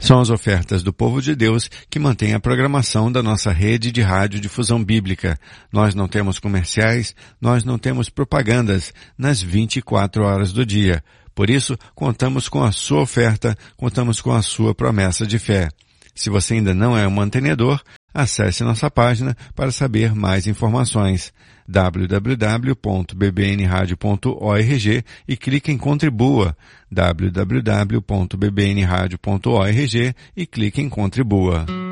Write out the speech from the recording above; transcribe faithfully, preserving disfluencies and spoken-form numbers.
São as ofertas do povo de Deus que mantêm a programação da nossa rede de rádio difusão bíblica. Nós não temos comerciais, nós não temos propagandas nas vinte e quatro horas do dia. Por isso, contamos com a sua oferta, contamos com a sua promessa de fé. Se você ainda não é um mantenedor, acesse nossa página para saber mais informações. w w w ponto b b n radio ponto org e clique em Contribua. w w w ponto b b n radio ponto org e clique em Contribua.